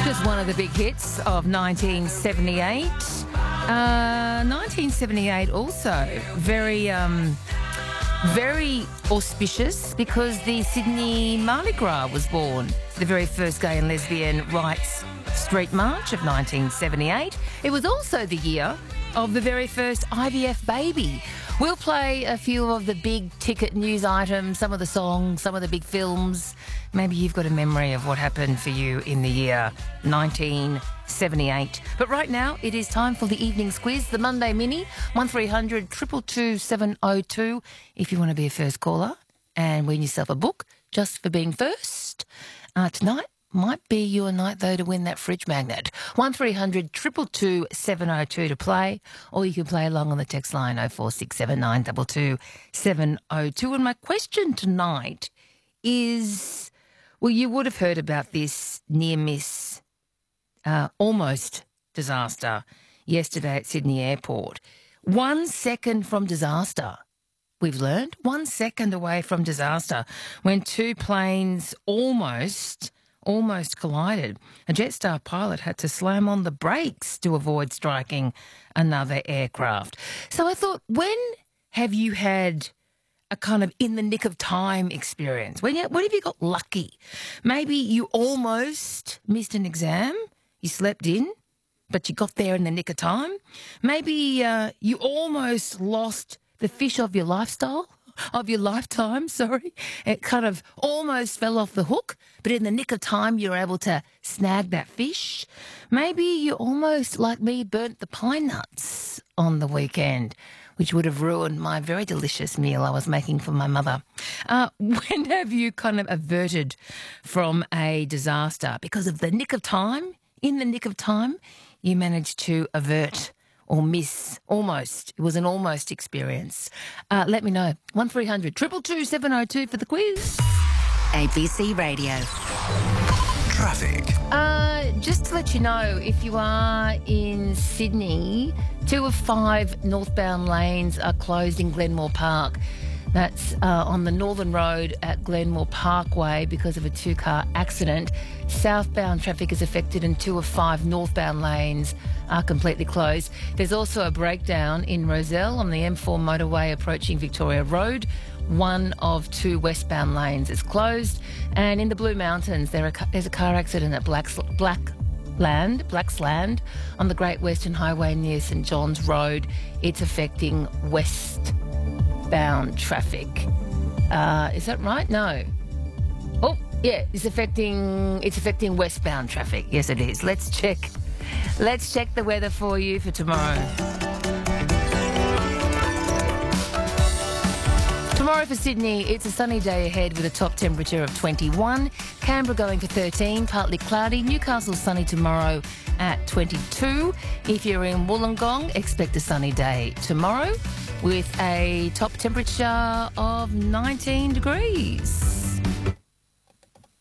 just one of the big hits of 1978. 1978 also very auspicious because the Sydney Mardi Gras was born, the very first gay and lesbian rights street march of 1978. It was also the year of the very first IVF baby. We'll play a few of the big ticket news items, some of the songs, some of the big films. Maybe you've got a memory of what happened for you in the year 1978. But right now, it is time for the evening's quiz, the Monday Mini, 1300 222 702, if you want to be a first caller and win yourself a book just for being first. Tonight might be your night, though, to win that fridge magnet. 1300 222 702 to play, or you can play along on the text line 0467 922 702. And my question tonight is, well, you would have heard about this near-miss, almost disaster yesterday at Sydney Airport. 1 second from disaster. We've learned 1 second away from disaster when two planes almost collided. A Jetstar pilot had to slam on the brakes to avoid striking another aircraft. So I thought, when have you had a kind of in the nick of time experience? When have you got lucky? Maybe you almost missed an exam, you slept in, but you got there in the nick of time. Maybe you almost lost the fish of your lifetime. It kind of almost fell off the hook, but in the nick of time you were able to snag that fish. Maybe you almost, like me, burnt the pine nuts on the weekend, which would have ruined my very delicious meal I was making for my mother. When have you kind of averted from a disaster? Because of the nick of time, in the nick of time, you managed to avert or miss, almost. It was an almost experience. Let me know. 1300 222 702 for the quiz. ABC Radio. Traffic. Just to let you know, if you are in Sydney, 2 of 5 northbound lanes are closed in Glenmore Park. That's on the Northern Road at Glenmore Parkway because of a 2-car accident. Southbound traffic is affected and 2 of 5 northbound lanes are completely closed. There's also a breakdown in Rozelle on the M4 motorway approaching Victoria Road. 1 of 2 westbound lanes is closed. And in the Blue Mountains, there's a car accident at Blacksland on the Great Western Highway near St John's Road. It's affecting westbound traffic. Is that right? No. Oh, yeah, it's affecting westbound traffic. Yes, it is. Let's check the weather for you for tomorrow. Tomorrow for Sydney, it's a sunny day ahead with a top temperature of 21. Canberra going for 13, partly cloudy. Newcastle sunny tomorrow at 22. If you're in Wollongong, expect a sunny day tomorrow with a top temperature of 19 degrees.